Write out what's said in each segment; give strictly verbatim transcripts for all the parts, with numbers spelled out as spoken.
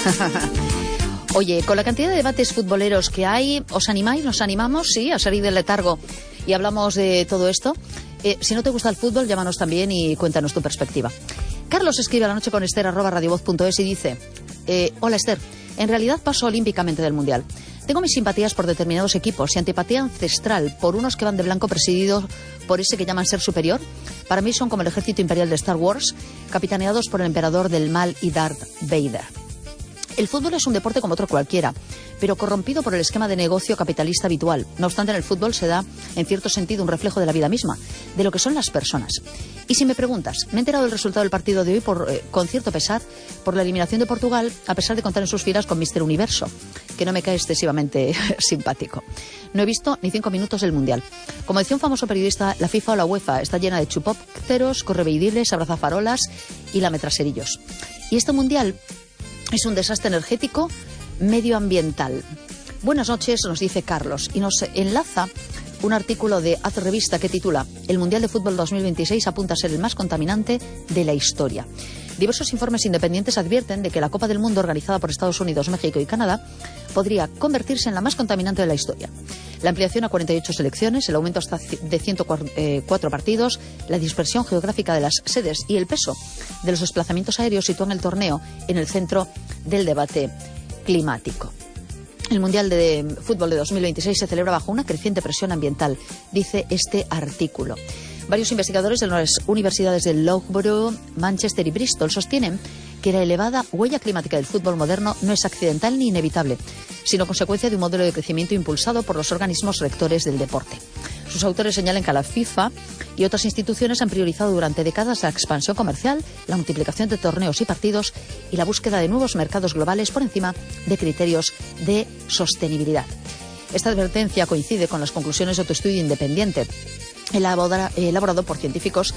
Oye, con la cantidad de debates futboleros que hay, ¿os animáis? ¿Nos animamos? Sí, a salir del letargo y hablamos de todo esto. Eh, si no te gusta el fútbol, llámanos también y cuéntanos tu perspectiva. Carlos escribe a la noche con Esther arroba radiovoz punto es y dice: eh, Hola Esther, en realidad paso olímpicamente del Mundial. Tengo mis simpatías por determinados equipos y antipatía ancestral por unos que van de blanco presididos por ese que llaman ser superior. Para mí son como el ejército imperial de Star Wars, capitaneados por el emperador del mal y Darth Vader. El fútbol es un deporte como otro cualquiera, pero corrompido por el esquema de negocio capitalista habitual. No obstante, en el fútbol se da, en cierto sentido, un reflejo de la vida misma, de lo que son las personas. Y si me preguntas, me he enterado del resultado del partido de hoy por, eh, con cierto pesar por la eliminación de Portugal, a pesar de contar en sus filas con míster Universo, que no me cae excesivamente simpático. No he visto ni cinco minutos del Mundial. Como decía un famoso periodista, la FIFA o la UEFA está llena de chupópteros, correveidibles, abrazafarolas y lametraserillos. Y este Mundial es un desastre energético medioambiental. Buenas noches, nos dice Carlos, y nos enlaza un artículo de Haz Revista que titula El Mundial de Fútbol dos mil veintiséis apunta a ser el más contaminante de la historia. Diversos informes independientes advierten de que la Copa del Mundo, organizada por Estados Unidos, México y Canadá, podría convertirse en la más contaminante de la historia. La ampliación a cuarenta y ocho selecciones, el aumento hasta de ciento cuatro partidos, la dispersión geográfica de las sedes y el peso de los desplazamientos aéreos sitúan el torneo en el centro del debate climático. El Mundial de Fútbol de dos mil veintiséis se celebra bajo una creciente presión ambiental, dice este artículo. Varios investigadores de las universidades de Loughborough, Manchester y Bristol sostienen que la elevada huella climática del fútbol moderno no es accidental ni inevitable, sino consecuencia de un modelo de crecimiento impulsado por los organismos rectores del deporte. Sus autores señalan que la FIFA y otras instituciones han priorizado durante décadas la expansión comercial, la multiplicación de torneos y partidos y la búsqueda de nuevos mercados globales por encima de criterios de sostenibilidad. Esta advertencia coincide con las conclusiones de otro estudio independiente elaborado por científicos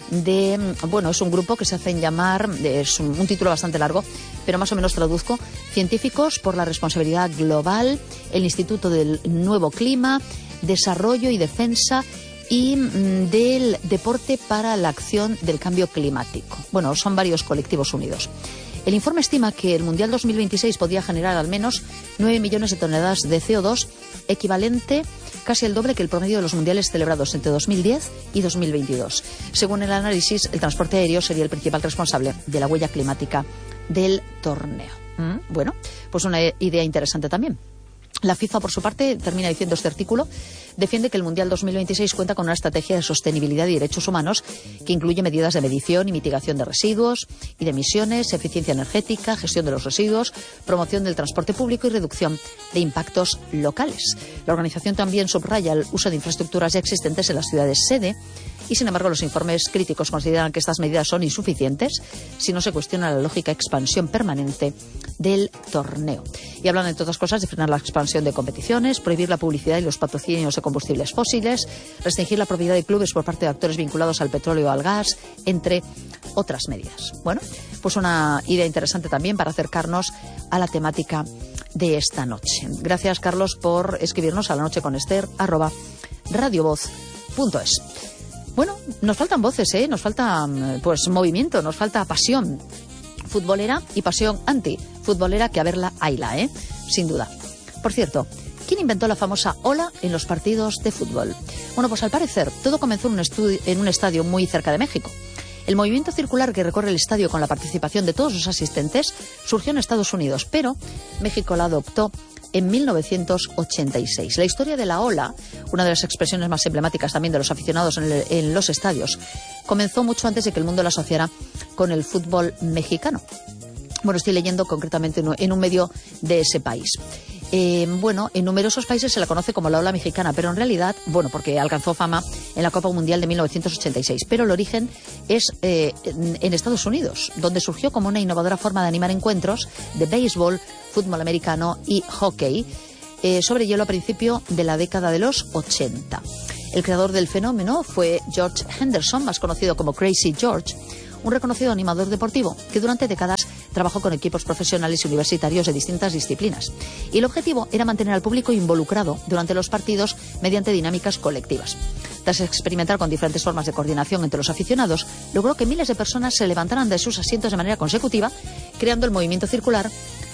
de, bueno, es un grupo que se hacen llamar, es un, un título bastante largo, pero más o menos traduzco: Científicos por la Responsabilidad Global, el Instituto del Nuevo Clima, Desarrollo y Defensa y mm, del Deporte para la Acción del Cambio Climático. Bueno, son varios colectivos unidos. El informe estima que el Mundial dos mil veintiséis podría generar al menos nueve millones de toneladas de C O dos, equivalente casi el doble que el promedio de los mundiales celebrados entre dos mil diez y dos mil veintidós. Según el análisis, el transporte aéreo sería el principal responsable de la huella climática del torneo. ¿Mm? Bueno, pues una idea interesante también. La FIFA, por su parte, termina diciendo este artículo, defiende que el Mundial dos mil veintiséis cuenta con una estrategia de sostenibilidad y derechos humanos que incluye medidas de medición y mitigación de residuos y de emisiones, eficiencia energética, gestión de los residuos, promoción del transporte público y reducción de impactos locales. La organización también subraya el uso de infraestructuras ya existentes en las ciudades sede y, sin embargo, los informes críticos consideran que estas medidas son insuficientes si no se cuestiona la lógica expansión permanente del torneo. Y hablan, entre otras cosas, de frenar la expansión de competiciones, prohibir la publicidad y los patrocinios de combustibles fósiles, restringir la propiedad de clubes por parte de actores vinculados al petróleo o al gas, entre otras medidas. Bueno, pues una idea interesante también para acercarnos a la temática de esta noche. Gracias, Carlos, por escribirnos a la noche con Esther, arroba radiovoz punto es. Bueno, nos faltan voces, ¿eh? Nos falta pues movimiento, nos falta pasión futbolera y pasión antifutbolera, que a verla hayla, ¿eh? Sin duda. Por cierto, ¿quién inventó la famosa ola en los partidos de fútbol? Bueno, pues al parecer todo comenzó en un, estudio, en un estadio muy cerca de México. El movimiento circular que recorre el estadio con la participación de todos los asistentes surgió en Estados Unidos, pero México la adoptó en mil novecientos ochenta y seis. La historia de la ola, una de las expresiones más emblemáticas también de los aficionados en, el, en los estadios, comenzó mucho antes de que el mundo la asociara con el fútbol mexicano. Bueno, estoy leyendo concretamente en un medio de ese país. Eh, bueno, en numerosos países se la conoce como la ola mexicana, pero en realidad, bueno, porque alcanzó fama en la Copa Mundial de mil novecientos ochenta y seis, pero el origen es eh, en, en Estados Unidos, donde surgió como una innovadora forma de animar encuentros de béisbol, fútbol americano y hockey eh, sobre hielo a principio de la década de los ochenta. El creador del fenómeno fue George Henderson, más conocido como Crazy George, un reconocido animador deportivo que durante décadas trabajó con equipos profesionales y universitarios de distintas disciplinas. Y el objetivo era mantener al público involucrado durante los partidos mediante dinámicas colectivas. Tras experimentar con diferentes formas de coordinación entre los aficionados, logró que miles de personas se levantaran de sus asientos de manera consecutiva, creando el movimiento circular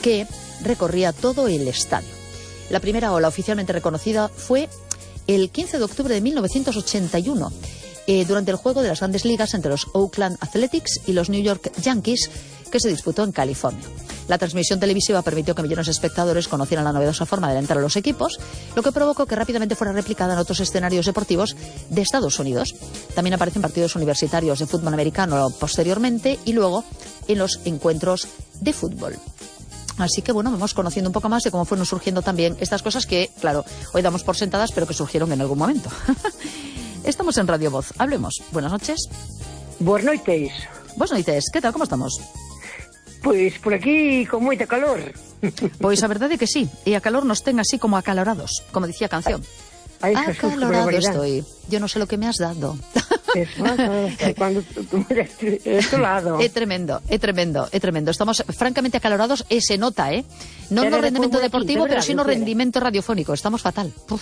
que recorría todo el estadio. La primera ola oficialmente reconocida fue el quince de octubre de mil novecientos ochenta y uno, eh, durante el juego de las grandes ligas entre los Oakland Athletics y los New York Yankees, que se disputó en California. La transmisión televisiva permitió que millones de espectadores conocieran la novedosa forma de alentar a los equipos, lo que provocó que rápidamente fuera replicada en otros escenarios deportivos de Estados Unidos. También aparecen partidos universitarios de fútbol americano posteriormente y luego en los encuentros de fútbol. Así que, bueno, vamos conociendo un poco más de cómo fueron surgiendo también estas cosas que, claro, hoy damos por sentadas, pero que surgieron en algún momento. Estamos en Radio Voz. Hablemos. Buenas noches. Buenas noches. Buenas noches. ¿Qué tal? ¿Cómo estamos? Pois por aquí con moita calor. Pois a verdade é que sí, e a calor nos ten así como acalorados, como dicía a canción. Ay, Jesús, acalorado estoy, yo no sé lo que me has dado. Eso, cuando tú me das tu lado. É tremendo, é tremendo, é tremendo. Estamos francamente acalorados e se nota, eh? Non no rendimento deportivo, pero sí no rendimento radiofónico. Estamos fatal. Puf.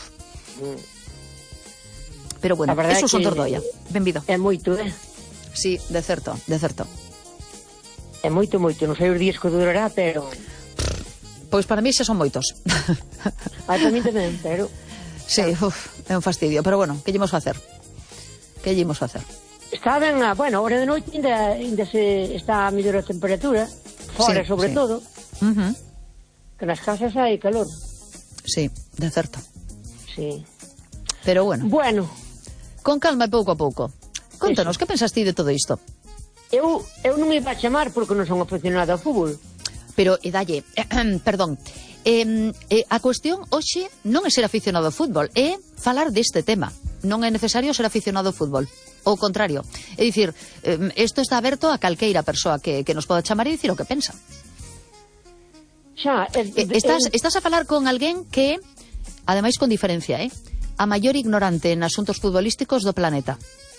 Pero bueno, eso son Tordoia. Benvido. É moito, eh? Sí, de certo, de certo. É moito, moito, non sei os días que durará, pero... Pois para mí xa son moitos. Ah, para mí tamén, pero... Sí, uf, é un fastidio, pero bueno, que llemos a hacer? Que llemos a hacer? Está ben, a, bueno, a hora de noite ainda, ainda se está a mellor a temperatura, fora sí, sobre sí. todo, uh-huh. que nas casas hai calor. Sí, de certo. Sí. Pero bueno. Bueno. Con calma e pouco a pouco. Contanos, que pensas ti de todo isto? Eu, eu non me iba a chamar porque non son aficionada ao fútbol. Pero, e dalle, eh, perdón, eh, eh, a cuestión hoxe non é ser aficionado ao fútbol, é falar deste tema. Non é necesario ser aficionado ao fútbol. Ao contrario, é dicir, eh, isto está aberto a calqueira persoa que, que nos poda chamar e dicir o que pensa. Xa, eh, eh, estás, eh, estás a falar con alguén que, ademais con diferencia, eh, a maior ignorante en asuntos futbolísticos do planeta.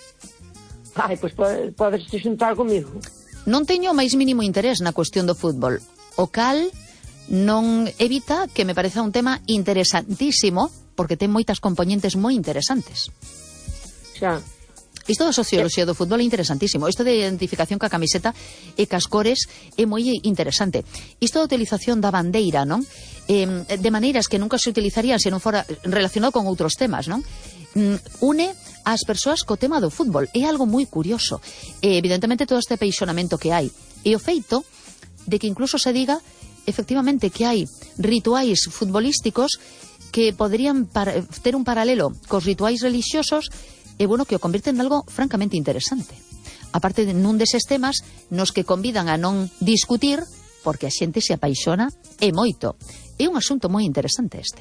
Ai, pois pues, podes te xuntar comigo. Non teño o máis mínimo interés na cuestión do fútbol, o cal non evita que me pareza un tema interesantísimo, porque ten moitas componentes moi interesantes. Xa. Isto da socioloxía do fútbol é interesantísimo. Isto de identificación ca camiseta e cas cores é moi interesante. Isto da utilización da bandeira, non? Eh, de maneiras que nunca se utilizarían se non fora relacionado con outros temas, non? Mm, une as persoas co tema do fútbol. É algo moi curioso. E, evidentemente, todo este peixonamento que hai. E o feito de que incluso se diga, efectivamente, que hai rituais futbolísticos que poderían ter un paralelo cos rituais religiosos e, bueno, que o convirten en algo francamente interesante. Aparte de nun deses temas nos que convidan a non discutir, porque a xente se apaixona e moito. É un asunto moi interesante este.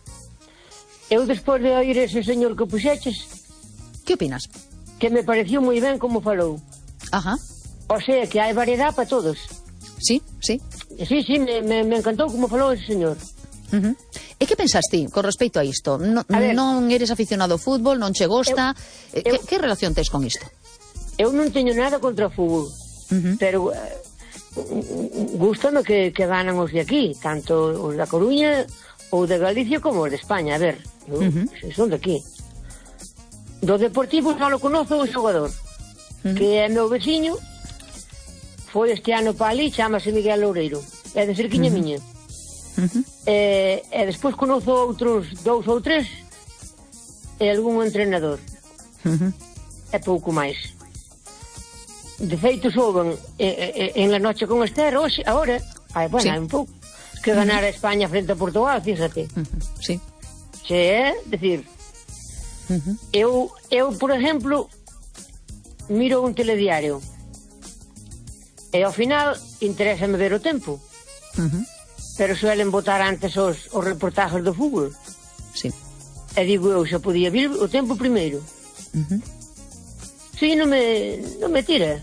Eu, despois de oír ese señor que puxeches... Que opinas? Que me pareció moi ben como falou. Ajá. O sea, que hai variedade para todos. Sí, sí. Sí, sí, me, me, me encantou como falou ese señor. Uh-huh. E que pensas ti con respecto a isto? No, a ver, non eres aficionado ao fútbol, non che gosta... Eu, que, eu, que relación tes con isto? Eu non teño nada contra o fútbol, uh-huh. pero... Uh, gústame que, que ganan os de aquí, tanto os da Coruña ou de Galicia como os de España. A ver, eu, uh-huh. son de aquí. Do Deportivo só lo conozo un xogador, uh-huh. que é meu veciño, foi este ano para ali, chamase Miguel Loureiro, é de cerquiña uh-huh. miña. Uh-huh. E, e despois conozo outros dous ou tres e algún entrenador. Uh-huh. E pouco máis. De feito, soben en, en la noche con Esther, hoxe, agora, ai, bueno, sí. hai un pouco, que ganar a España frente a Portugal, fíjate. Uh-huh. Sí. Se é, decir, uh-huh. eu, eu, por exemplo, miro un telediario e ao final interésame ver o tempo. Uh-huh. Pero suelen botar antes os, os reportajes do fútbol. Sí. E digo eu, xa podía vir o tempo primeiro. Uh-huh. Sí, non me, non me tira.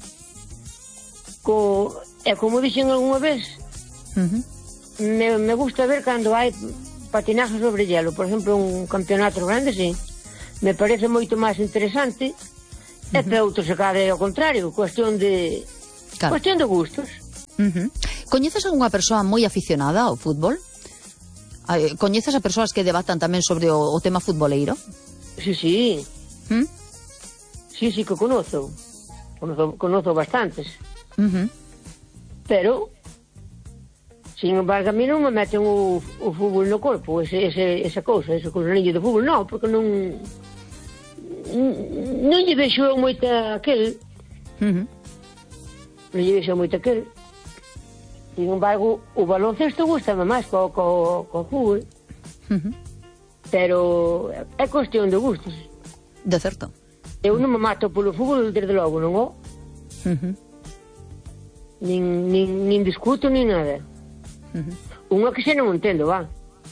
Co, e como dixen algunha vez, uh-huh. me, me gusta ver cando hai patinaje sobre hielo. Por exemplo, un campeonato grande, sí. Me parece moito máis interesante. Uh-huh. E para outros se cade ao contrario. Cuestión de... Claro. Cuestión de gustos. Uh-huh. Coñeces algunha persoa moi aficionada ao fútbol? Coñeces a persoas que debatan tamén sobre o, o tema futboleiro? Sí, sí. ¿Mm? Sí, sí que conozo. Conozo, conozo bastantes. Uh-huh. Pero Sin embargo, a mí non me meten o, o fútbol no corpo, ese, ese, esa cousa, ese cousinillo de fútbol, non, porque non... Non lle vexo moita aquel. Uh-huh. Non lle vexo moita aquel. Sin embargo, o baloncesto gustame máis co, co, co fútbol. Uh-huh. Pero é cuestión de gustos. De certo. Eu non me mato polo fútbol, desde logo, non o? Uh-huh. Nin, nin, nin discuto, nin nada. Uh-huh. Unha que xe non entendo, va.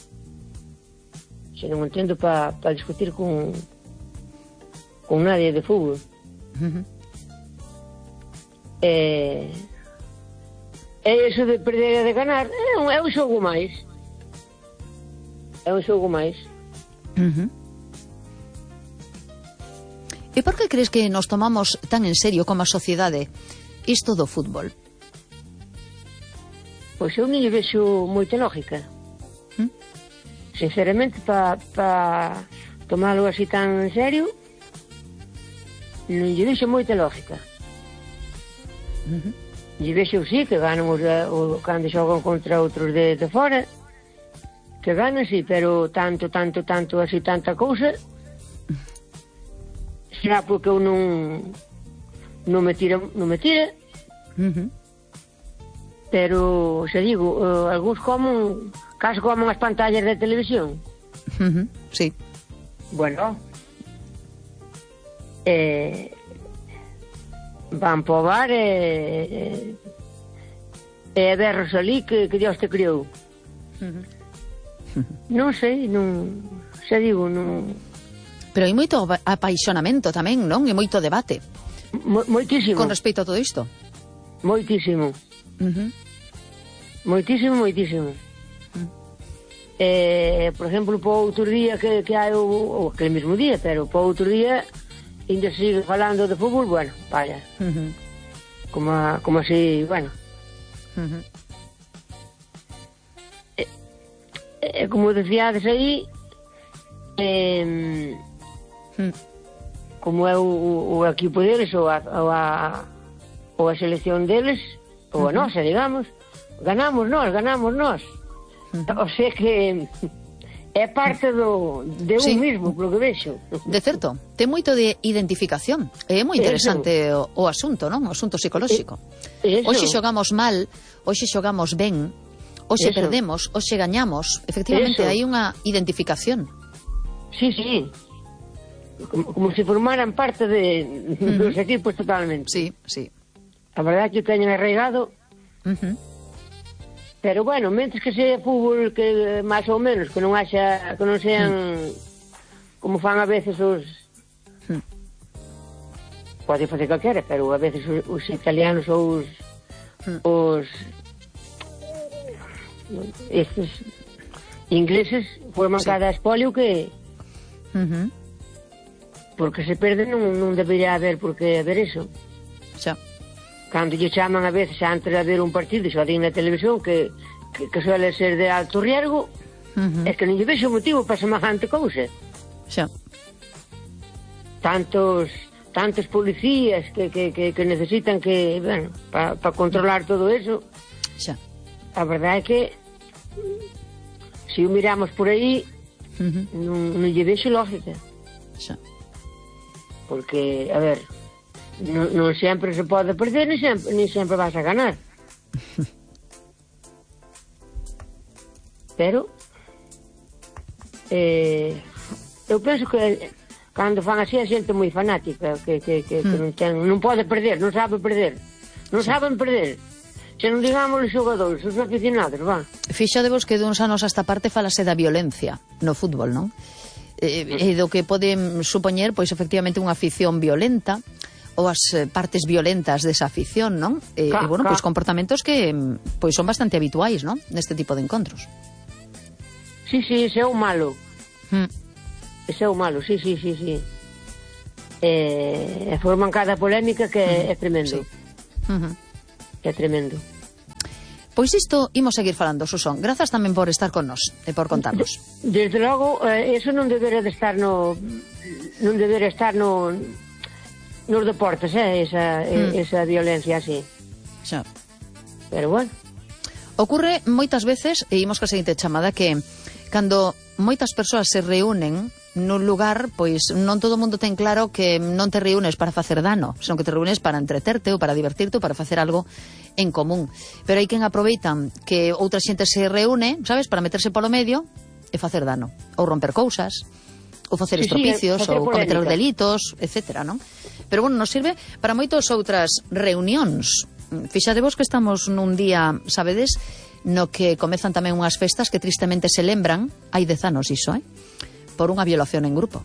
Xe non entendo para pa discutir con con nadie de fútbol. Uh-huh. E e iso de perder e de ganar é un, é un xogo máis. É un xogo máis. Uh-huh. E por que crees que nos tomamos tan en serio como a sociedade isto do fútbol? Pois eu non lle vexo moita lógica. ¿Mm? Sinceramente, para pa tomalo así tan en serio, non lle vexo moita lógica. Uh-huh. Lle vexo, sí, que ganan os, o, cando xogan contra outros de, de fora, que ganan, sí, pero tanto, tanto, tanto, así, tanta cousa, será porque eu non non me tira, non me tira. Uh-huh. Pero, se digo, uh, algúns comen, caso comen as pantallas de televisión. Uh-huh. Sí. Bueno, eh, van po bar e e e berros ali que, que Dios te criou. Uh-huh. Non sei, non, se digo, non... Pero hai moito apaixonamento tamén, non? E moito debate. Mo, moitísimo. Con respecto a todo isto. Moitísimo. Uh-huh. Moitísimo, moitísimo. Uh-huh. Eh, por exemplo, po outro día que, que hai o, o aquele mesmo día, pero po outro día ainda se sigue falando de fútbol, bueno, vaya. Uh-huh. Como, a, como así, bueno. Uh-huh. E, e, como decíades aí, eh, uh-huh. como é o, o equipo deles ou a, ou a, ou a selección deles, ou a nosa, digamos, ganamos nós, ganamos nós. Uh-huh. O sea que é parte do, de un sí. mismo, polo que vexo. De certo, ten moito de identificación. É moi interesante o, o asunto, non? O asunto psicolóxico. Eso. Hoxe xogamos mal, hoxe xogamos ben, hoxe Eso. perdemos, hoxe gañamos. Efectivamente, Eso. hai unha identificación. Sí, sí. Como, como se formaran parte de, uh-huh. dos equipos totalmente. Sí, sí. A verdade é que o teñen arraigado. Uh-huh. Pero bueno, mentres que sea fútbol que máis ou menos, que non haxa, que non sean mm. como fan a veces os mm. pode facer calquera, pero a veces os, os italianos ou os mm. os estes ingleses forman sí. cada espolio que uh-huh. porque se perde non, non debería haber por que haber eso. Xa. Cando lle chaman a veces antes de haber un partido xa din na televisión que, que, que suele ser de alto riesgo, uh-huh. é que non lle vexo motivo para semejante cousa. Xa. Tantos tantos policías que, que, que, que necesitan que, bueno, para pa controlar todo eso. Xa. A verdade é que se o miramos por aí uh-huh. non, non lle vexo lógica. Xa. Porque, a ver, non, non sempre se pode perder, ni sempre, ni sempre vas a ganar. Pero eh, eu penso que cando fan así a xente moi fanática que, que, que, mm. que non, ten, non pode perder, non sabe perder, non saben perder. Se non digamos os xogadores, os aficionados, va. Fixadevos que duns anos a esta parte falase da violencia no fútbol, non? E, e do que poden supoñer, pois, efectivamente, unha afición violenta ou as partes violentas desa afición, non? E, Ca, e bueno, ca. pois comportamentos que pois son bastante habituais, non? Neste tipo de encontros. Sí, sí, ese é o malo. Mm. Ese é o malo, sí, sí, sí, sí. E, e forman cada polémica que mm. é tremendo. Sí. Uh-huh. Que é tremendo. Pois isto imos seguir falando, Susón. Grazas tamén por estar con nos e por contarnos. De, desde logo, eh, eso non debería de estar no non debería estar no nos deportes, eh, esa, mm. esa violencia así. Xa. Pero bueno. Ocurre moitas veces, e imos ca seguinte chamada, que cando moitas persoas se reúnen nun lugar, pois non todo o mundo ten claro que non te reúnes para facer dano, senón que te reúnes para entreterte ou para divertirte ou para facer algo en común. Pero hai quen aproveitan que outra xente se reúne, sabes, para meterse polo medio e facer dano, ou romper cousas, ou facer sí, estropicios, sí, ou cometer delitos, etcétera, non? Pero, bueno, nos sirve para moitas outras reunións. Fixadevos que estamos nun día, sabedes, no que comezan tamén unhas festas que tristemente se lembran, hai dez anos iso, eh? Por unha violación en grupo.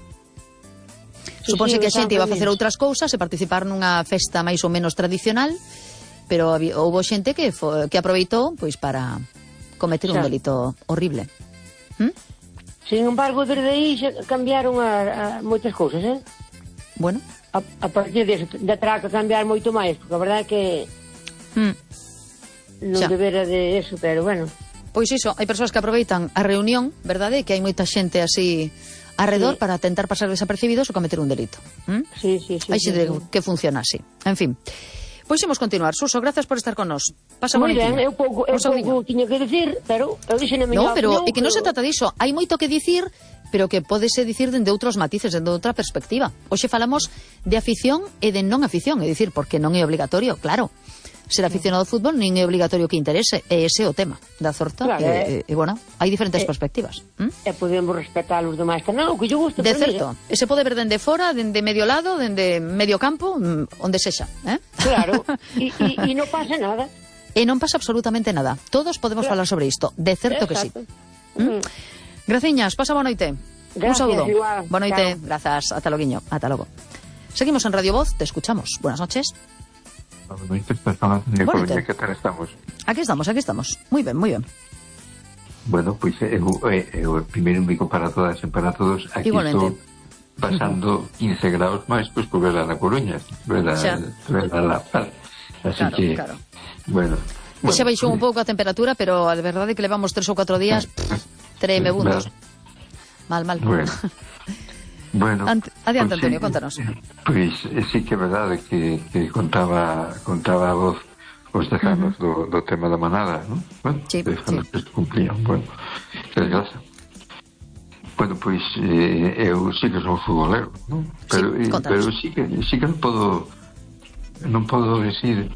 Sí, Supónse sí, que a xente iba a facer outras cousas e participar nunha festa máis ou menos tradicional, pero houve xente que, fo, que aproveitou pois para cometer un delito horrible. ¿Mm? Sin embargo, desde aí cambiaron a, a moitas cousas, eh? Bueno. A, a partir de, de terá que cambiar moito máis, porque a verdade é que mm. non xa. Debera de eso, pero bueno. Pois iso, hai persoas que aproveitan a reunión, verdade? Que hai moita xente así arredor sí. para tentar pasar desapercibidos ou cometer un delito. ¿Mm? Sí, sí, sí. Hai xente sí, sí. que funciona así. En fin. Pois imos continuar. Suso, gracias por estar con nos. Pasa moi bonitinho. Ben, eu pouco, eu pouco tiña que dicir, pero eu dixen a miña No, pero opinión, é que non se trata diso. Hai moito que dicir, pero que pódese dicir dende outros matices, dende outra perspectiva. Hoxe falamos de afición e de non afición, é dicir, porque non é obligatorio, claro, ser aficionado ao fútbol nin é obligatorio que interese, e ese é o tema da Zorta, claro, e, e, e, bueno, hai diferentes eh, perspectivas. ¿Mm? E podemos respetar os demais tamén, o que yo gusto. De certo, mí, eh? E se pode ver dende fora, dende medio lado, dende medio campo, onde sexa, eh? Claro, e, e, e non pasa nada. E non pasa absolutamente nada. Todos podemos claro. falar sobre isto, de certo Exacto. que sí. ¿Mm? Graciñas, pasa boa noite. Gracias, un saúdo. Igual. Boa noite, Chao. grazas, ata loguiño, ata logo. Seguimos en Radio Voz, te escuchamos. Buenas noches. Buenas noches, personas de Coruña, ¿qué tal estamos? Aquí estamos, aquí estamos. Muy ben, muy ben. Bueno, pois pues, eu, eu, eu primeiro un bico para todas e para todos. Aquí estou pasando quince graus máis, pois, pues, por ver a Coruña, ver a, ver a La Paz. Así claro, que, claro. bueno... bueno xa baixou un pouco a temperatura, pero a verdade é que levamos tres ou catro días tremebundos. Mal, mal. Bueno, bueno Ant adiante, pues, Antonio, sí, contanos. Pois pues, sí que é verdade que, que contaba contaba a voz os dejanos uh -huh. do, do tema da manada, ¿no? Bueno, sí, dejanos sí. que se cumplían, bueno, desgracia. Bueno, pois pues, eh, eu sí que son futbolero, ¿no? Pero, sí, eh, pero sí que sí que non podo non podo decir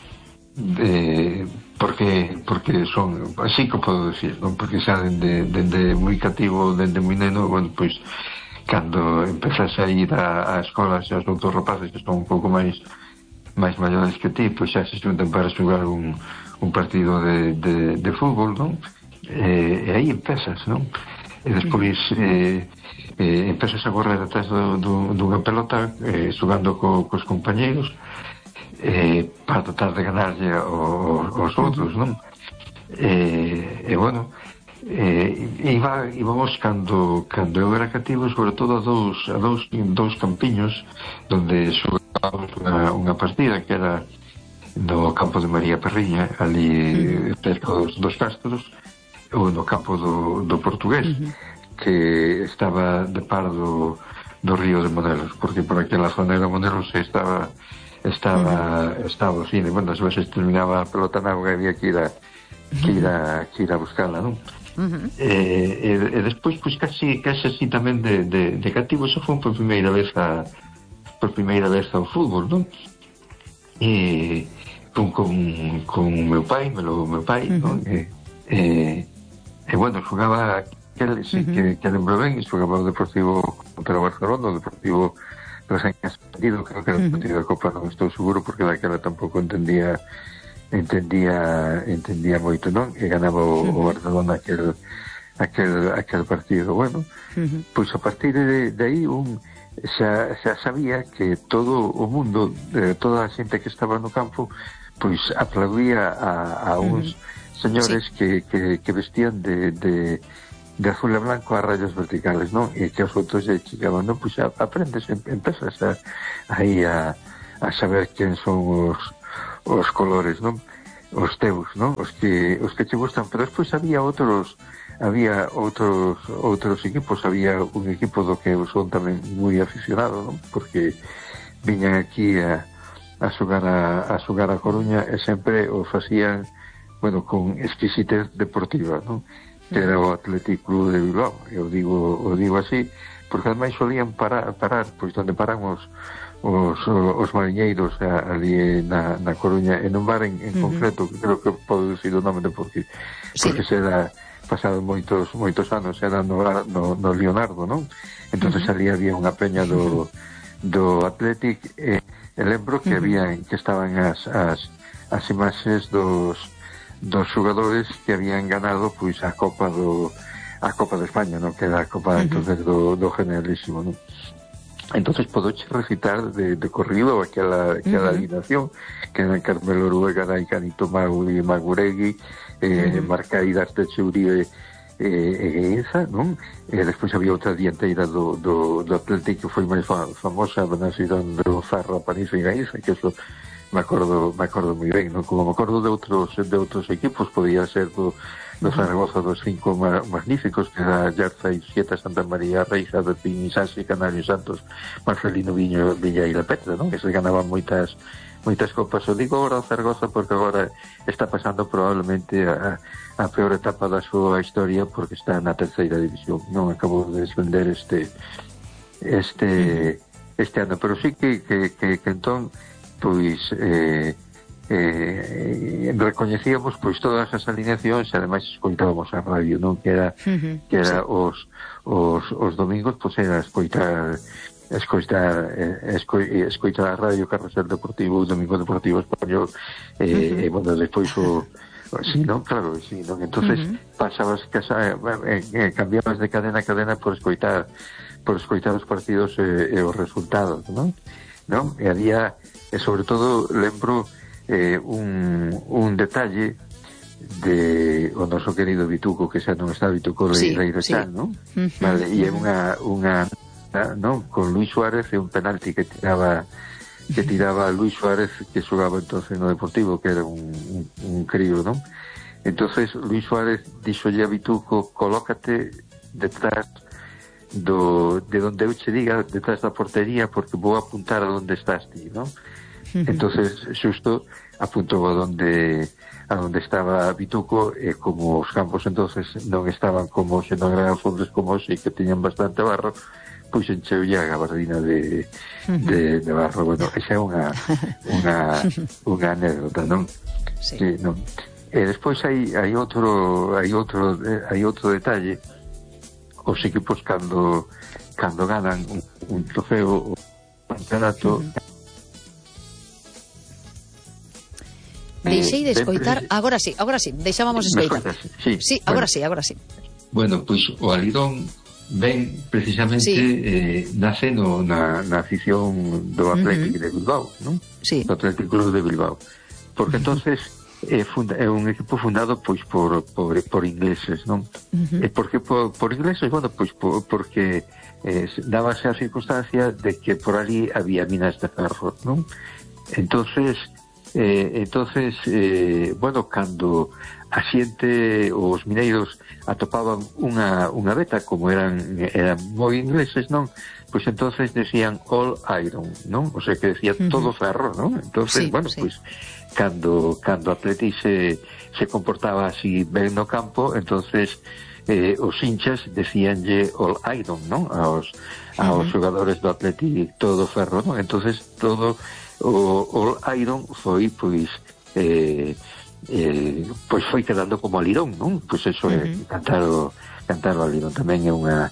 de porque porque son así que podo decir, non? Porque xa dende, dende moi cativo, dende moi neno, bueno, pois cando empezase a ir a, a escolas e os outros rapaces que son un pouco máis máis maiores que ti, pois xa se xuntan para xogar un, un partido de, de, de fútbol, non? E, e aí empezas, non? E despois eh, eh, empezas a correr atrás do, do, dunha pelota eh, xogando co, cos compañeiros eh, para tratar de ganarlle aos outros, non? E, e bueno, eh, iba, íbamos cando, cando eu era cativo, sobre todo a dous, a dous, dous campiños donde xogábamos unha, unha partida que era no campo de María Perriña, ali cerca dos, dos Castros, ou no campo do, do Portugués, uh-huh. que estaba de par do, do río de Monelos, porque por aquela zona de Monelos estaba estaba uh-huh. estaba o cine, bueno, as veces terminaba a pelota na auga e había que ir a que ir a, que ir a buscarla, non? Uh-huh. E, e, e despois, pois, casi, casi así tamén de, de, de cativo, eso foi por primeira vez a por primeira vez ao fútbol, non? E con, con, con meu pai, meu, meu pai, uh-huh. non? E, e, e bueno, xogaba aquel, sí, uh-huh. que, que lembro ben, xogaba o Deportivo contra o Barcelona, o Deportivo recién ascendido, creo que era o partido da Copa, non estou seguro, porque daquela tampouco entendía entendía entendía moito, non? E ganaba o, uh-huh. o Barcelona aquel aquel aquel partido. Bueno, uh-huh. pois a partir de, de aí un xa, xa sabía que todo o mundo, eh, toda a xente que estaba no campo, pois aplaudía a, a uns uh-huh. señores sí. que, que, que vestían de, de, de azul e blanco a rayas verticales, non? E que os outros lle chegaban, non? Pois aprendes, empezas a, aí a, a saber quen son os os colores, non? Os teus, non? Os que os que che gustan, pero despois había outros había outros outros equipos, había un equipo do que eu son tamén moi aficionado, non? Porque viñan aquí a a xogar a, a xogar a Coruña e sempre o facían o bueno, con exquisitez deportiva, non? Que era o Athletic Club de Bilbao. Eu digo, o digo así, porque ademais solían parar, parar pois onde paran os, os, os mariñeiros ali na, na Coruña, en un bar en, en uh-huh. concreto, que creo que podo dicir o nome de porque, sí. porque será pasado moitos moitos anos, era no, no, no Leonardo, non? Entonces uh-huh. ali había unha peña do, do Athletic, e, e lembro que uh-huh. había, que estaban as, as, as imaxes dos dos xogadores que habían ganado pois a Copa do a Copa de España, non? Que era a Copa uh-huh. entonces do, do Generalísimo, non? Entonces podoche recitar de, de corrido aquela, aquela uh-huh. alineación que eran Carmelo Ruega, Canito Mau e Maguregui, eh, uh-huh. Marcaidas de Uribe e eh, esa, non? E despois había outra dianteira do, do, do Atlético que foi máis famosa, Benasirón do Zarra, Panizo e Gaíza, que eso me acordo, me acordo moi ben, non? Como me acordo de outros de outros equipos, podía ser do, do Zaragoza dos cinco ma, magníficos, que era Yarza e Sieta, Santa María, Reixa, de Pin, Sansi, Canario Santos, Marcelino Viño, Villa e La Petra, non? Que se ganaban moitas moitas copas. O digo agora o Zaragoza porque agora está pasando probablemente a, a peor etapa da súa historia, porque está na terceira división, non? Acabou de descender este este este ano, pero sí que, que, que, que entón pois eh, eh, recoñecíamos pois todas as alineacións e ademais escoitábamos a radio, non? Que era, uh-huh. que era sí. os, os, os domingos pois era escoitar escoitar esco, escoitar a radio Carrusel Deportivo, o Domingo Deportivo Español, eh, uh-huh. e bueno, despois o sí, non? Claro, sí, non? Entonces uh-huh. pasabas casa, eh, eh, cambiabas de cadena a cadena por escoitar por escoitar os partidos e, e os resultados, non? Non? E había, e sobre todo lembro eh, un, un detalle de o noso querido Vituco, que xa non está Vituco de sí, Reirechán, sí. non? Uh-huh. Vale, e é unha, unha non? Con Luis Suárez e un penalti que tiraba que tiraba Luis Suárez, que xogaba entonces no Deportivo, que era un, un, un crío, non? Entonces Luis Suárez dixolle a Vituco: colócate detrás do, de donde eu che diga, detrás da portería, porque vou apuntar a donde estás ti, non? Uh-huh. Entonces xusto apuntou a donde a donde estaba Vituco, e como os campos entonces non estaban como se non eran fondos como hoxe, que tiñan bastante barro, pois encheulle a gabardina de, de, de barro. Bueno, esa é unha unha unha anécdota, non? Sí. Sí, non? E despois hai hai outro hai outro hai outro detalle. Os equipos cando cando ganan un, un trofeo, un campeonato. Uh-huh. Deixei de escoitar, eh, agora sí, agora sí, deixábamos escoitar. Sí, sí, agora bueno. sí, agora sí. Bueno, pois pues, o Alirón ven precisamente sí. eh, nace no, na, na afición do Atlético uh-huh. de Bilbao, non? Sí. Do Atlético Club de Bilbao. Porque uh-huh. entonces é, funda, é un equipo fundado pois por, por, por ingleses, non? Uh-huh. E por que por, por ingleses? Bueno, pois por, porque eh, dábase a circunstancia de que por ali había minas de ferro, non? Entonces eh, entonces eh, bueno, cando a xente, os mineiros atopaban unha, unha beta, como eran eran moi ingleses, non? Pois entonces decían all iron, non? O sea, que decía uh-huh. todo ferro, non? Entonces, sí, bueno, sí. pois cando cando Atleti se, se comportaba así ben no campo, entonces eh, os hinchas decíanlle all iron, non? Aos, aos uh-huh. xogadores do Atleti todo ferro, non? Entonces todo o all iron foi, pois eh, eh, pois foi quedando como Alirón, non? Pois eso é uh-huh. cantar o, cantar o Alirón tamén é unha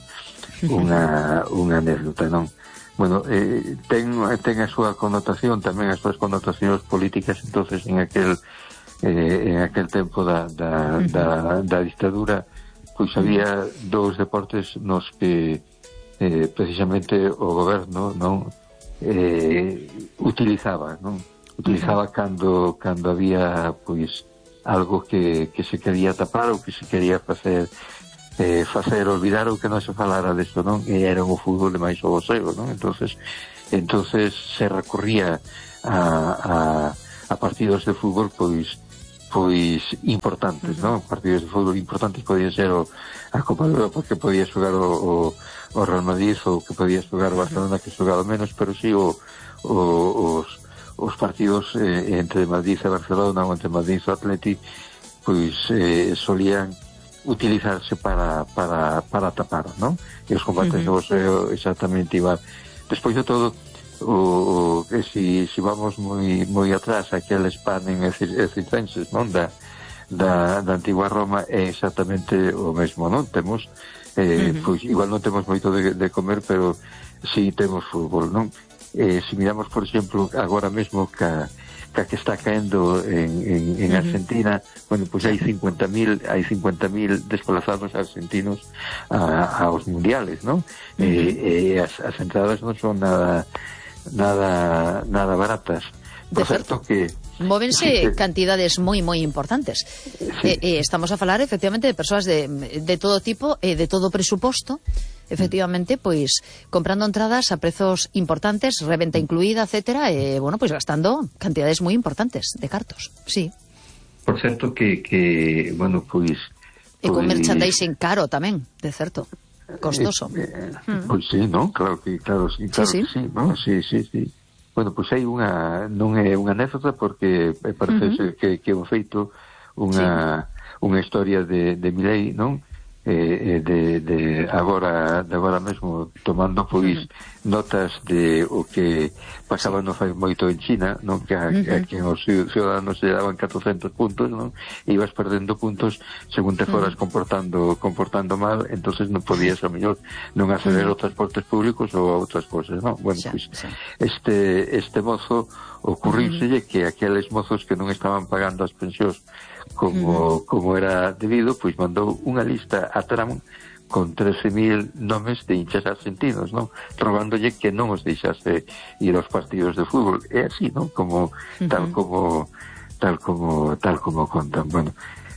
unha unha anécdota, non? Bueno, eh, ten, ten a súa connotación, tamén as súas connotacións políticas, entonces en aquel eh, en aquel tempo da, da, uh-huh. da, da dictadura, pois había dous deportes nos que eh, precisamente o goberno, non? Eh, utilizaba, non? Utilizaba uh-huh. cando cando había pois algo que, que se quería tapar ou que se quería facer eh, facer olvidar ou que non se falara desto, non? E era o fútbol de máis o boxeo, non? Entonces, entonces se recorría a, a, a partidos de fútbol pois pois importantes, uh-huh. non? Partidos de fútbol importantes podía ser o, a Copa de Europa, que podía xogar o, o, o Real Madrid, ou que podía xogar o Barcelona, que xogaba menos, pero sí o, o, os, os partidos eh, entre Madrid e Barcelona, ou entre Madrid e Atleti, pois eh, solían utilizarse para, para, para tapar, non? E os combates uh -huh. exactamente igual. Despois de todo, o, o que si, si vamos moi moi atrás, aqueles panem e circenses, non? Da, da, da antigua Roma é exactamente o mesmo, non? Temos, eh, uh -huh. pois igual non temos moito de, de comer, pero si temos fútbol, non? Eh, si miramos, por exemplo, agora mesmo que que que está caendo en, en, en uh -huh. Argentina, bueno, pois hai cincuenta mil hai cincuenta mil desplazados argentinos a, aos mundiales, non? Uh -huh. E, e as, as entradas non son nada nada nada baratas. Por de certo que móvense sí, que... cantidades moi moi importantes. Sí. Eh, eh, estamos a falar efectivamente de persoas de, de todo tipo e eh, de todo presuposto, efectivamente, pois comprando entradas a prezos importantes, reventa incluída, etcétera, e, eh, bueno, pois gastando cantidades moi importantes de cartos, sí. Por certo que, que bueno, pois... E con pois... merchandising caro tamén, de certo, costoso. Eh, eh, mm. Pois sí, non? Claro que, claro, sí, claro sí, sí. Que sí, non? Sí, sí, sí. Bueno, pois hai unha, non é unha anécdota porque parece uh -huh. que, que é un feito unha, sí. unha historia de, de Milei, non? Eh, de, de agora de agora mesmo tomando pois uh -huh. notas de o que pasaba non fai moito en China, non? Que a, uh -huh. que os ciudadanos se daban catrocentos puntos, non? E ibas perdendo puntos según te foras uh -huh. comportando comportando mal, entonces non podías a mellor non acceder uh -huh. aos transportes públicos ou a outras cosas, non? Bueno, sí, pois sí. este este mozo ocurríuselle uh -huh. que aqueles mozos que non estaban pagando as pensións como, uh -huh. como era debido, pois mandou unha lista a Trump con trece mil nomes de hinchas argentinos, non? Robándolle que non os deixase ir aos partidos de fútbol. É así, non? Como, uh -huh. tal como tal como tal como contan. Bueno,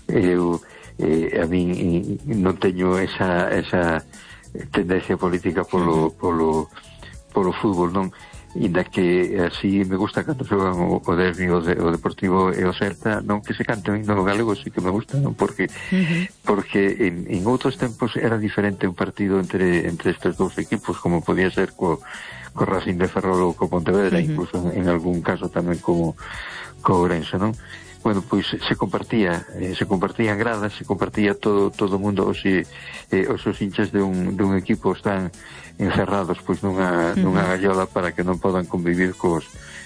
eu eh, a mí non teño esa esa tendencia política polo, uh -huh. polo polo fútbol, non? Inda que así me gusta cando xogan o, o Derbi, o, de, o Deportivo e o Celta, non que se cante o himno galego, sí que me gusta, non? Porque uh -huh. porque en, en outros tempos era diferente un partido entre entre estes dous equipos, como podía ser co, co Racing de Ferrol ou co Pontevedra, uh -huh. incluso en, en algún caso tamén como co Ourense, non? Bueno, pois se compartía, eh, se compartían gradas, se compartía todo todo o mundo, os, eh, os os hinchas de un, de un equipo están encerrados pois nunha, uh -huh. nunha gallola para que non podan convivir cos,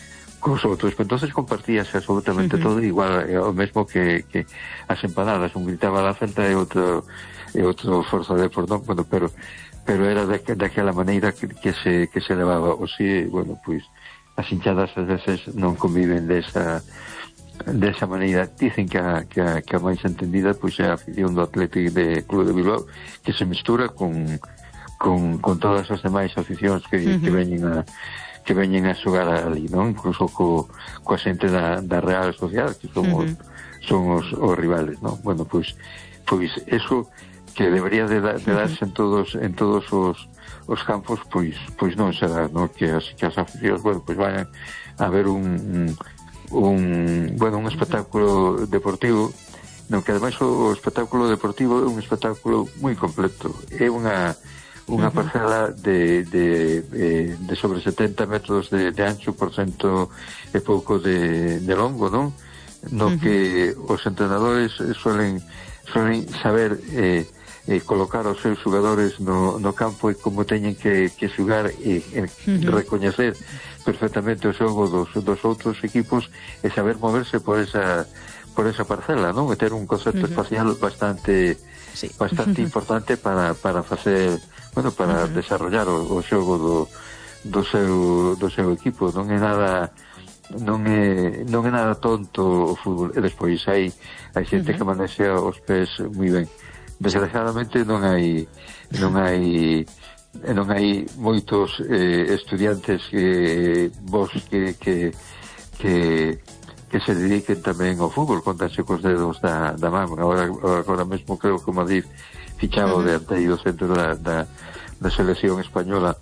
cos outros. Entonces compartíase absolutamente uh -huh. todo, igual eh, o mesmo que, que as empanadas, un gritaba la Celta e outro e outro Forza Depor, non? Bueno, pero pero era de, daquela maneira que, que se que se levaba, o si, bueno, pois as hinchadas ás veces non conviven desa desa maneira. Dicen que a, que a, que a máis entendida pois é a afición do Atlético de Club de Bilbao, que se mestura con con, con todas as demais aficións que, uh -huh. que veñen a que veñen a xogar ali, non? Incluso co, coa xente da, da Real Sociedade, que son, uh -huh. os, son os, os rivales, non? Bueno, pois pois eso que debería de, da, de darse uh -huh. en todos en todos os, os campos, pois pois non será, non? Que as, que as aficións, bueno, pois vayan a ver un, un, un bueno, un espectáculo deportivo, non? Que ademais o, o espectáculo deportivo é un espectáculo moi completo, é unha unha uh -huh. parcela de, de, de, de sobre setenta metros de, de ancho por cento e pouco de, de longo, non? No uh -huh. que os entrenadores suelen suelen saber eh, eh, colocar os seus xogadores no, no campo e como teñen que, que xugar e, e uh -huh. recoñecer perfectamente o xogo dos, dos outros equipos e saber moverse por esa por esa parcela, non? E ter un concepto uh -huh. espacial bastante sí. bastante uh -huh. importante para, para facer bueno, para uh -huh. desarrollar o, o xogo do, do seu do seu equipo. Non é nada non é non é nada tonto o fútbol. E despois hai hai xente uh -huh. que manexea os pés moi ben. Desgraciadamente non hai non hai non hai moitos eh, estudiantes que vos que que que que se dediquen tamén ao fútbol, contanse cos dedos da, da man. Agora, agora mesmo creo que o Madrid fichaba uh -huh. de anteiro centro da, da, da selección española.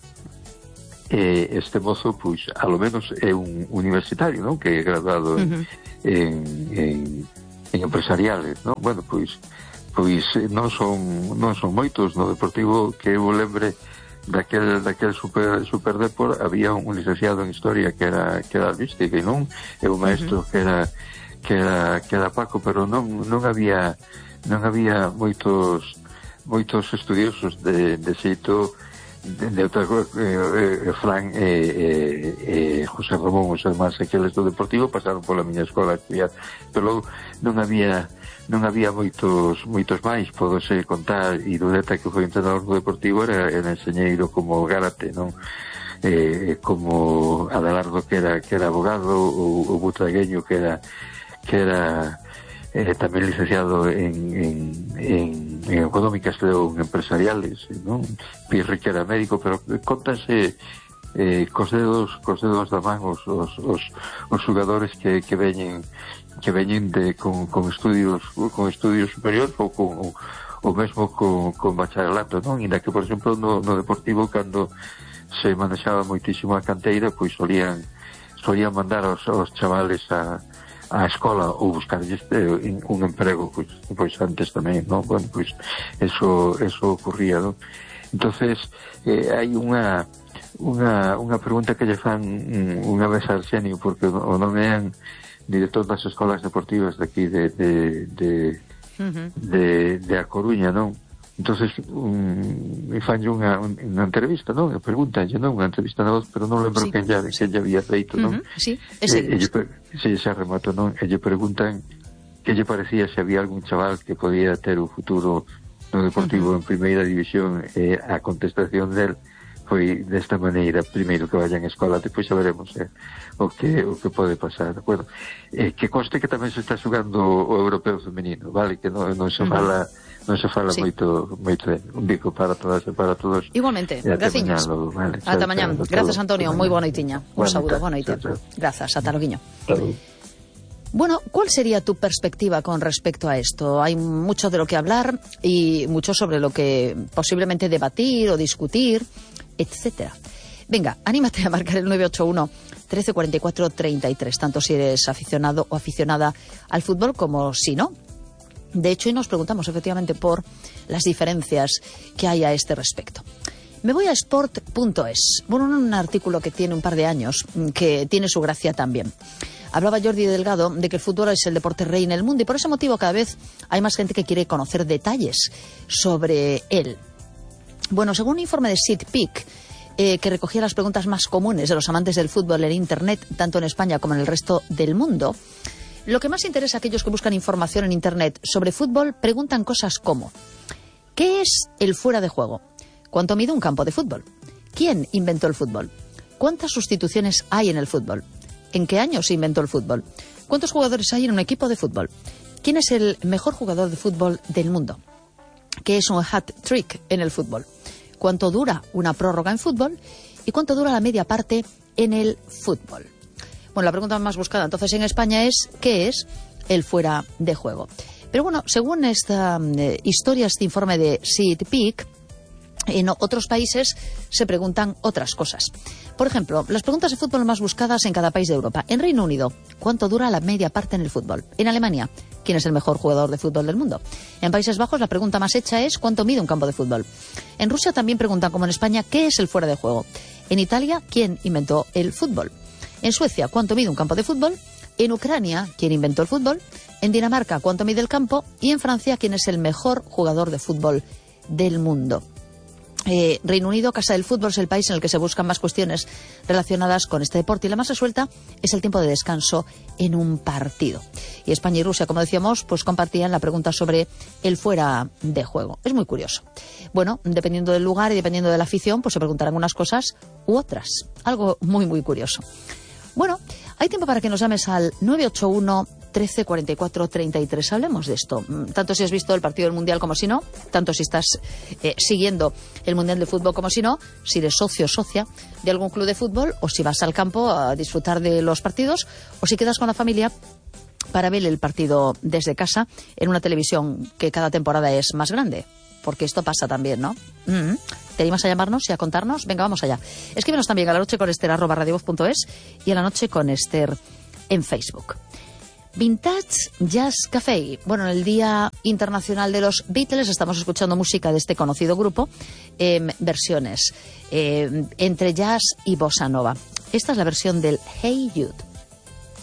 E este mozo, pois, a lo menos é un universitario, non? Que é graduado uh -huh. en, en, en empresariales, non? Bueno, pois, pois non son non son moitos no Deportivo que eu lembre daquel daquel super super Depor. Había un licenciado en historia que era que era artística, non? E un maestro uh -huh. que era que era, que era Paco, pero non, non había non había moitos moitos estudiosos de, de xeito de, de outra cosa, eh, eh, Fran e eh, eh, José Ramón, os irmáns aqueles do Deportivo pasaron pola miña escola a estudiar, pero logo non había non había moitos moitos máis, podose contar, e Dudeta, que foi entrenador do Deportivo, era, era enxeñeiro como Gárate, non? Eh, como Adelardo, que era que era abogado, o, o Butragueño, que era que era eh, tamén licenciado en, en, en, en económicas, creo, en empresariales, non? Pirri, que era médico, pero contanse eh, cos dedos cos dedos da man os, os, os, os xugadores que, que veñen que veñen de, con, con estudios con estudios superiores ou con o, o mesmo con, con bacharelato, non? Inda que, por exemplo, no, no Deportivo, cando se manexaba moitísimo a canteira, pois solían solían mandar aos, aos chavales a, a escola ou buscarlles eh, un emprego, pois, pois antes tamén, non? Bueno, pois eso eso ocurría, non? Entonces, eh, hai unha unha unha pregunta que lle fan um, unha vez a Arsenio, porque o nome é director das escolas deportivas de aquí de de de, uh-huh. de, de A Coruña, non? Entonces um, me fanlle unha, unha entrevista, non? E pregúntanlle, non? Unha entrevista na voz, pero non lembro sí. que ella, que ella había feito, non? Uh-huh. Sí, ese. E, si, se remato, non? E lle preguntan que lle parecía se había algún chaval que podía ter un futuro no Deportivo uh-huh. en primeira división, e a contestación del foi desta maneira: primeiro que vayan á escola, depois xa veremos eh, o que o que pode pasar, de acordo? Eh, que conste que tamén se está xogando o europeo femenino, vale? Que non, non se fala uh-huh. non se fala sí. moito moito de un bico para todas e para todos. Igualmente, graciñas. Vale, ata mañá. Grazas, Antonio, moi boa noitiña. Un bueno, saúdo, boa noite. Grazas, ata loguiño. Bueno, ¿cuál sería tu perspectiva con respecto a esto? Hay mucho de lo que hablar y mucho sobre lo que posiblemente debatir o discutir, etcétera. Venga, anímate a marcar el nueve ocho uno, trece cuarenta y cuatro, treinta y tres, tanto si eres aficionado o aficionada al fútbol como si no. De hecho, hoy nos preguntamos efectivamente por las diferencias que hay a este respecto. Me voy a sport punto es. Bueno, un artículo que tiene un par de años, que tiene su gracia también. Hablaba Jordi Delgado de que el fútbol es el deporte rey en el mundo y por ese motivo cada vez hay más gente que quiere conocer detalles sobre él. Bueno, según un informe de SeatPeak, eh, que recogía las preguntas más comunes de los amantes del fútbol en Internet, tanto en España como en el resto del mundo, lo que más interesa a aquellos que buscan información en Internet sobre fútbol preguntan cosas como: ¿qué es el fuera de juego? ¿Cuánto mide un campo de fútbol? ¿Quién inventó el fútbol? ¿Cuántas sustituciones hay en el fútbol? ¿En qué año se inventó el fútbol? ¿Cuántos jugadores hay en un equipo de fútbol? ¿Quién es el mejor jugador de fútbol del mundo? ¿Qué es un hat-trick en el fútbol? ¿Cuánto dura una prórroga en fútbol? ¿Y cuánto dura la media parte en el fútbol? Bueno, la pregunta más buscada entonces en España es: ¿qué es el fuera de juego? Pero bueno, según esta eh, historia, este informe de SeatPeak, en otros países se preguntan otras cosas. Por ejemplo, las preguntas de fútbol más buscadas en cada país de Europa. En Reino Unido, ¿cuánto dura la media parte en el fútbol? En Alemania, ¿quién es el mejor jugador de fútbol del mundo? En Países Bajos, la pregunta más hecha es: ¿cuánto mide un campo de fútbol? En Rusia también preguntan, como en España, ¿qué es el fuera de juego? En Italia, ¿quién inventó el fútbol? En Suecia, ¿cuánto mide un campo de fútbol? En Ucrania, ¿quién inventó el fútbol? En Dinamarca, ¿cuánto mide el campo? Y en Francia, ¿quién es el mejor jugador de fútbol del mundo? Eh, Reino Unido, casa del fútbol, es el país en el que se buscan más cuestiones relacionadas con este deporte, y la más resuelta es el tiempo de descanso en un partido. Y España y Rusia, como decíamos, pues compartían la pregunta sobre el fuera de juego. Es muy curioso. Bueno, dependiendo del lugar y dependiendo de la afición, pues se preguntarán unas cosas u otras. Algo muy, muy curioso. Bueno, hay tiempo para que nos llames al nueve ocho uno, trece cuarenta y cuatro, treinta y tres. Hablemos de esto. Tanto si has visto el partido del Mundial como si no, tanto si estás eh, siguiendo el Mundial de Fútbol como si no, si eres socio o socia de algún club de fútbol, o si vas al campo a disfrutar de los partidos, o si quedas con la familia para ver el partido desde casa en una televisión que cada temporada es más grande. Porque esto pasa también, ¿no? Mm-hmm. ¿Te animas a llamarnos y a contarnos? Venga, vamos allá. Escríbenos también a la noche con Esther arroba radiovoz punto es y a la noche con Esther en Facebook. Vintage Jazz Café. Bueno, en el Día Internacional de los Beatles estamos escuchando música de este conocido grupo en eh, versiones eh, entre jazz y bossa nova. Esta es la versión del Hey Jude.